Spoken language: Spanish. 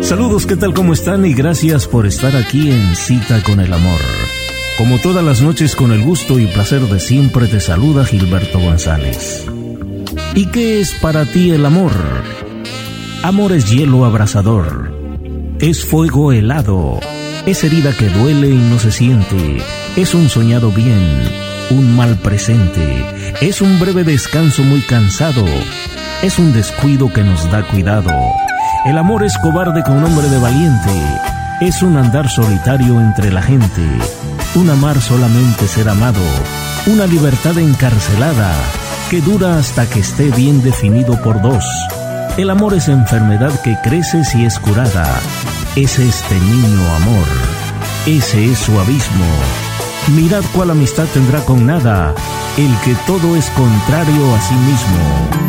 Saludos, ¿qué tal? ¿Cómo están? Y gracias por estar aquí en Cita con el Amor. Como todas las noches, con el gusto y placer de siempre, te saluda Gilberto González. ¿Y qué es para ti el amor? Amor es hielo abrasador, es fuego helado, es herida que duele y no se siente, es un soñado bien, un mal presente, es un breve descanso muy cansado, es un descuido que nos da cuidado. El amor es cobarde con nombre de valiente, es un andar solitario entre la gente, un amar solamente ser amado, una libertad encarcelada que dura hasta que esté bien definido por dos. El amor es enfermedad que crece si es curada, es este niño amor, ese es su abismo. Mirad cuál amistad tendrá con nada, el que todo es contrario a sí mismo.